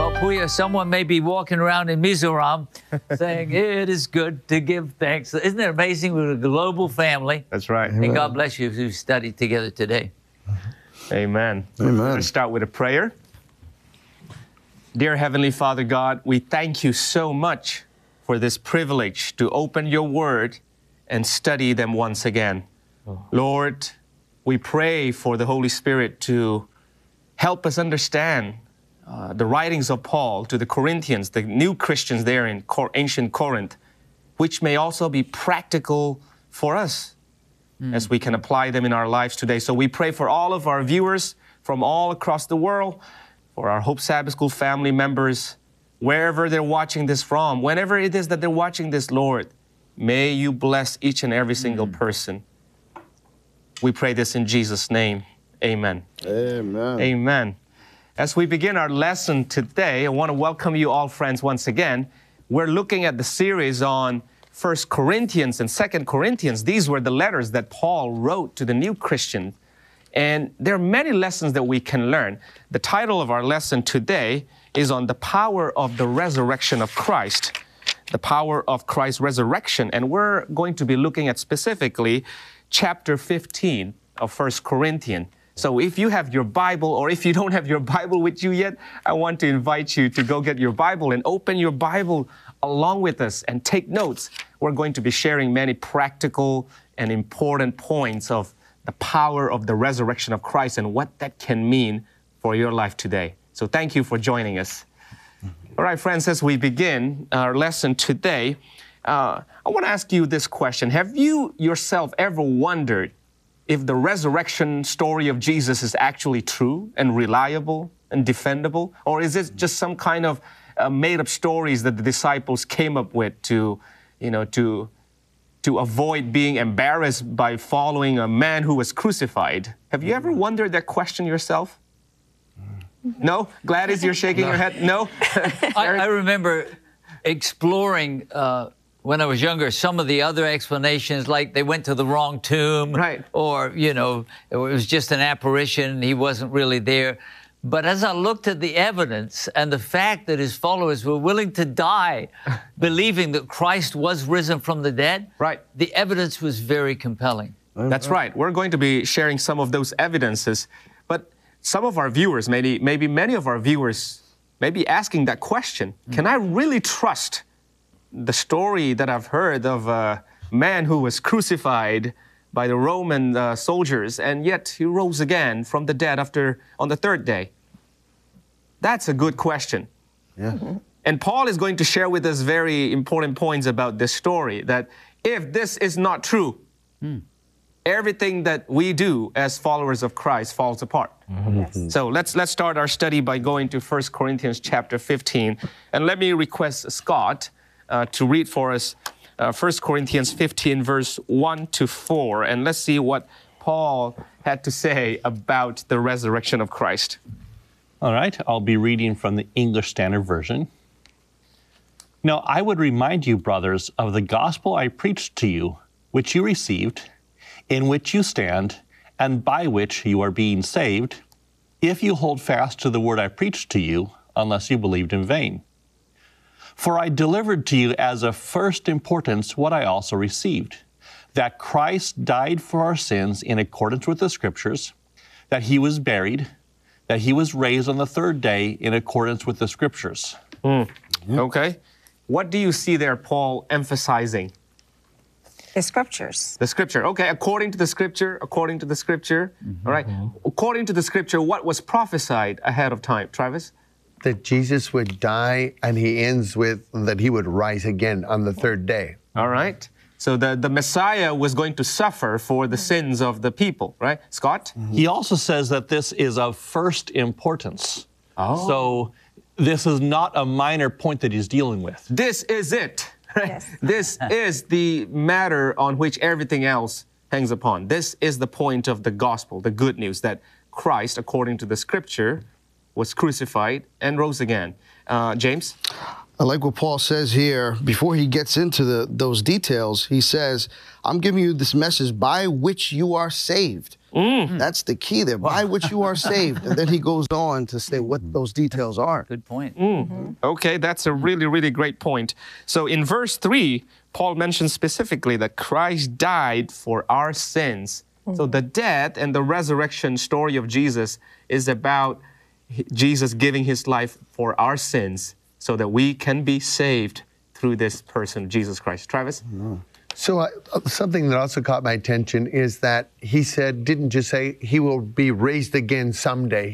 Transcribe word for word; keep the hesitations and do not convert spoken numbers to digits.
Well, Puya, someone may be walking around in Mizoram saying, it is good to give thanks. Isn't it amazing? We're a global family. That's right. And God bless you who studied together today. Amen. Amen. Let's start with a prayer. Dear Heavenly Father God, we thank you so much for this privilege to open your word and study them once again. Oh. Lord, we pray for the Holy Spirit to help us understand uh, the writings of Paul to the Corinthians, the new Christians there in Cor- ancient Corinth, which may also be practical for us mm. as we can apply them in our lives today. So we pray for all of our viewers from all across the world, for our Hope Sabbath School family members, wherever they're watching this from, whenever it is that they're watching this, Lord, may you bless each and every single mm. person. We pray this in Jesus' name. Amen. Amen. Amen. As we begin our lesson today, I want to welcome you all, friends, once again. We're looking at the series on First Corinthians and Second Corinthians. These were the letters that Paul wrote to the new Christians. And there are many lessons that we can learn. The title of our lesson today is on the power of the resurrection of Christ, the power of Christ's resurrection. And we're going to be looking at specifically chapter fifteen of First Corinthians. So if you have your Bible, or if you don't have your Bible with you yet, I want to invite you to go get your Bible and open your Bible along with us and take notes. We're going to be sharing many practical and important points of the power of the resurrection of Christ and what that can mean for your life today. So thank you for joining us. All right, friends, as we begin our lesson today, uh, I want to ask you this question. Have you yourself ever wondered if the resurrection story of Jesus is actually true and reliable and defendable? Or is it just some kind of uh, made-up stories that the disciples came up with to, you know, to, to avoid being embarrassed by following a man who was crucified? Have you ever wondered that question yourself? No? Gladys, you're shaking no. your head? No? I, I remember exploring uh, when I was younger, some of the other explanations, like they went to the wrong tomb, right. or, you know, it was just an apparition, he wasn't really there. But as I looked at the evidence and the fact that his followers were willing to die believing that Christ was risen from the dead, right. the evidence was very compelling. That's right. We're going to be sharing some of those evidences. But some of our viewers, maybe, maybe many of our viewers, may be asking that question. Mm. Can I really trust the story that I've heard of a man who was crucified by the Roman uh, soldiers, and yet he rose again from the dead after on the third day? That's a good question. Yeah. Mm-hmm. And Paul is going to share with us very important points about this story, that if this is not true, mm. everything that we do as followers of Christ falls apart. Mm-hmm. Yes. So let's let's start our study by going to First Corinthians chapter fifteen. And let me request Scott Uh, to read for us uh, First Corinthians fifteen, verse one to four. And let's see what Paul had to say about the resurrection of Christ. All right, I'll be reading from the English Standard Version. Now, I would remind you, brothers, of the gospel I preached to you, which you received, in which you stand, and by which you are being saved, if you hold fast to the word I preached to you, unless you believed in vain. For I delivered to you as of first importance what I also received, that Christ died for our sins in accordance with the Scriptures, that he was buried, that he was raised on the third day in accordance with the Scriptures. Mm. Okay. What do you see there, Paul emphasizing? The Scriptures. The Scripture. Okay, according to the Scripture, according to the Scripture. Mm-hmm. All right. According to the Scripture, what was prophesied ahead of time? Travis? That Jesus would die, and he ends with that he would rise again on the third day. All right. So the, the Messiah was going to suffer for the sins of the people, right? Scott? Mm-hmm. He also says that this is of first importance. Oh. So this is not a minor point that he's dealing with. This is it. Right? Yes. This is the matter on which everything else hangs upon. This is the point of the gospel, the good news, that Christ, according to the Scripture, was crucified and rose again. Uh, James? I like what Paul says here. Before he gets into the, those details, he says, I'm giving you this message by which you are saved. That's the key there. By which you are saved. And then he goes on to say what those details are. Good point. Okay, that's a really, really great point. So in verse three, Paul mentions specifically that Christ died for our sins. So the death and the resurrection story of Jesus is about Jesus giving his life for our sins so that we can be saved through this person, Jesus Christ. Travis? So uh, something that also caught my attention is that he said, didn't just say he will be raised again someday.